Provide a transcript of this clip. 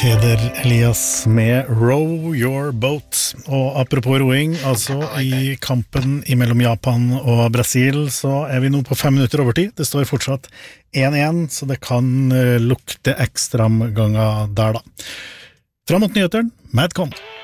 Peder Elias med Row Your Boat. Og apropos roing, altså i kampen mellom Japan og Brasil, så vi nå på 5 minutter over tid. Det står fortsatt 1-1, så det kan lukte ekstraomganger der da. Fram mot nyheteren, Madcon.